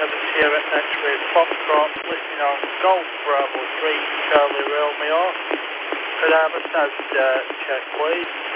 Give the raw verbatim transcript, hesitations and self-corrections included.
seven Sierra X-ray Foxtrot, listening on Golf Bravo three Charlie Romeo. Could I have a south uh, check, please?